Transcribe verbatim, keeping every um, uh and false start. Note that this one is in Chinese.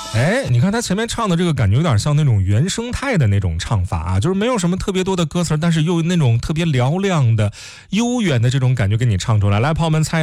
哎，你看他前面唱的这个感觉有点像那种原生态的那种唱法啊，就是没有什么特别多的歌词，但是又那种特别嘹亮的悠远的这种感觉给你唱出来。来，朋友们猜